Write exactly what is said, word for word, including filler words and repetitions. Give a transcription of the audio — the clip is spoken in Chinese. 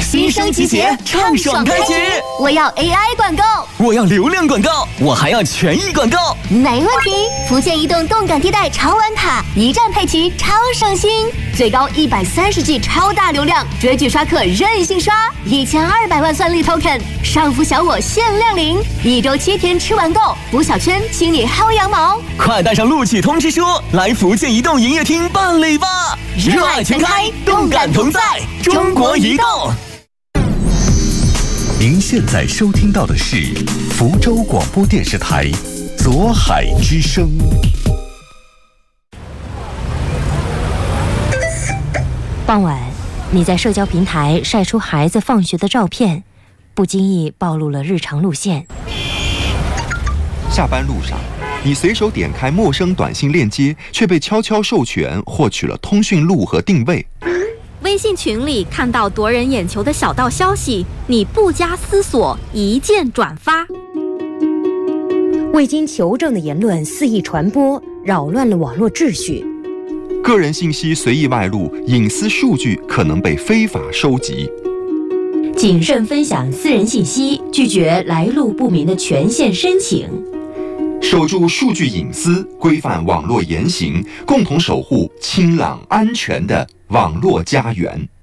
新升级节，畅爽开启！ 我要 A I 广告， 我要流量广告，我还要权益广告。 没问题！福建移动动感地带超玩卡，一站配齐，超省心，最高一百三十 G 超大流量，追剧刷客任性刷，一千二百万算力 token， 上浮小我限量领，一周七天吃完够，补小圈，请你薅羊毛。 快带上录取通知书，来福建移动营业厅办理吧！热爱全开，动感同在，中国移动。 您现在收听到的是福州广播电视台左海之声。 傍晚，你在社交平台晒出孩子放学的照片，不经意暴露了日常路线。 下班路上，你随手点开陌生短信链接，却被悄悄授权获取了通讯录和定位。 微信群里看到夺人眼球的小道消息，你不加思索一键转发。 未经求证的言论肆意传播，扰乱了网络秩序。 个人信息随意外露，隐私数据可能被非法收集。 谨慎分享私人信息，拒绝来路不明的权限申请。 守住数据隐私，规范网络言行，共同守护清朗安全的网络家园。